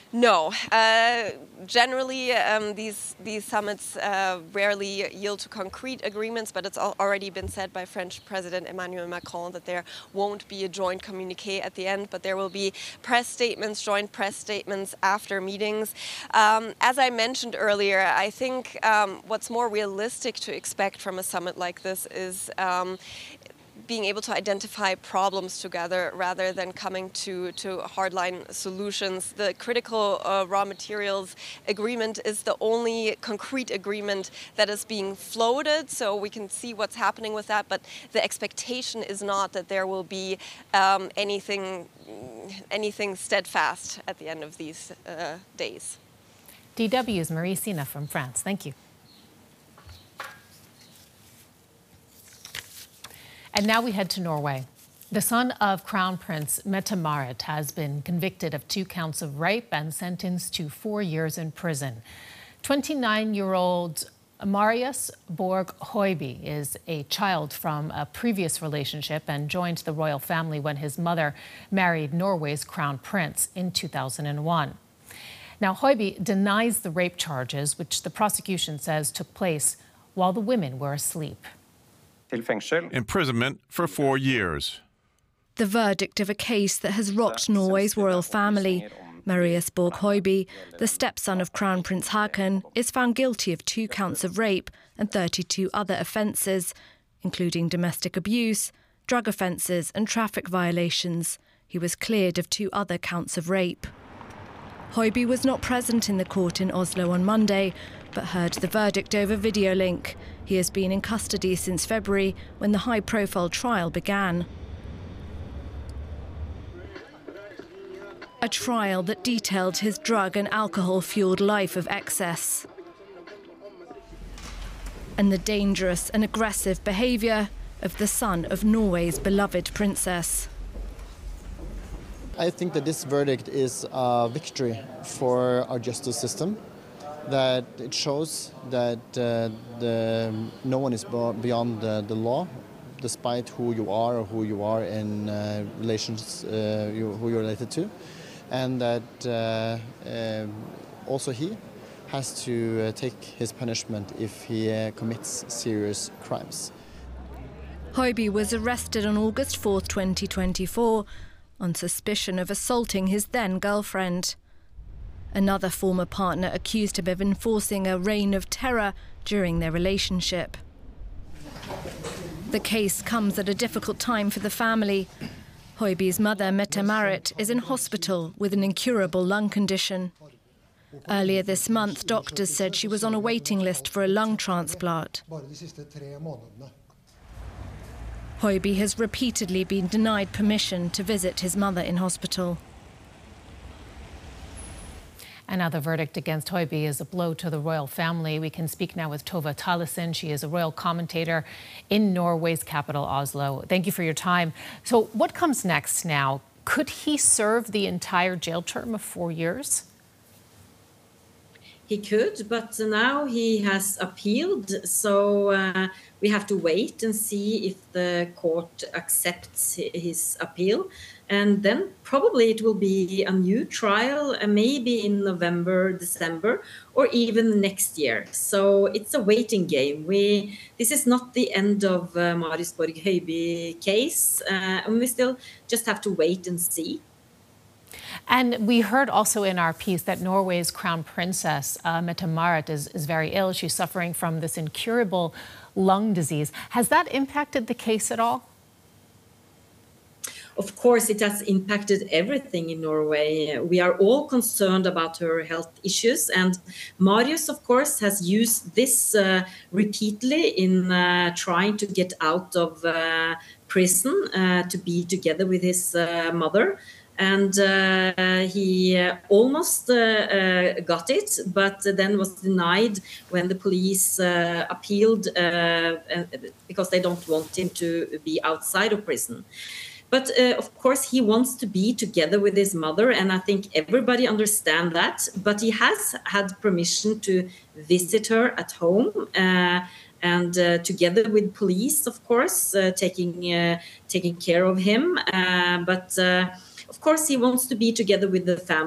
No, generally these summits rarely yield to concrete agreements, but it's already been said by French President Emmanuel Macron that there won't be a joint communiqué at the end, but there will be press statements, joint press statements after meetings. As I mentioned earlier, I think what's more realistic to expect from a summit like this is being able to identify problems together rather than coming to hardline solutions. The critical raw materials agreement is the only concrete agreement that is being floated, so we can see what's happening with that, but the expectation is not that there will be anything steadfast at the end of these days. DW's Marie Sina from France. Thank you. And now we head to Norway. The son of Crown Prince Mette-Marit has been convicted of 2 counts of rape and sentenced to 4 years in prison. 29-year-old Marius Borg Høiby is a child from a previous relationship and joined the royal family when his mother married Norway's Crown Prince in 2001. Now, Høiby denies the rape charges, which the prosecution says took place while the women were asleep. Imprisonment for 4 years. The verdict of a case that has rocked Norway's royal family. Marius Borg Høiby, the stepson of Crown Prince Haakon, is found guilty of 2 counts of rape and 32 other offences, including domestic abuse, drug offences and traffic violations. He was cleared of 2 other counts of rape. Høiby was not present in the court in Oslo on Monday, but heard the verdict over video link. He has been in custody since February, when the high-profile trial began. A trial that detailed his drug and alcohol-fueled life of excess and the dangerous and aggressive behaviour of the son of Norway's beloved princess. I think that this verdict is a victory for our justice system, that it shows that no one is beyond the law, despite who you are or who you are in relations, who you're related to, and that also he has to take his punishment if he commits serious crimes. Høiby was arrested on August 4, 2024, on suspicion of assaulting his then-girlfriend. Another former partner accused him of enforcing a reign of terror during their relationship. The case comes at a difficult time for the family. Høiby's mother, Mette-Marit, is in hospital with an incurable lung condition. Earlier this month, doctors said she was on a waiting list for a lung transplant. Høiby has repeatedly been denied permission to visit his mother in hospital. Another verdict against Høiby is a blow to the royal family. We can speak now with Tove Tallesen. She is a royal commentator in Norway's capital, Oslo. Thank you for your time. So what comes next now? Could he serve the entire jail term of 4 years? He could, but now he has appealed, so we have to wait and see if the court accepts his appeal. And then probably it will be a new trial, maybe in November, December, or even next year. So it's a waiting game. This is not the end of Marius Borg Høiby case, and we still just have to wait and see. And we heard also in our piece that Norway's crown princess, Mette-Marit, is very ill. She's suffering from this incurable lung disease. Has that impacted the case at all? Of course, it has impacted everything in Norway. We are all concerned about her health issues. And Marius, of course, has used this repeatedly in trying to get out of prison, to be together with his mother. And he almost got it, but then was denied when the police appealed because they don't want him to be outside of prison. But of course, he wants to be together with his mother, and I think everybody understands that. But he has had permission to visit her at home, and together with police, of course, taking care of him. But of course, he wants to be together with the family.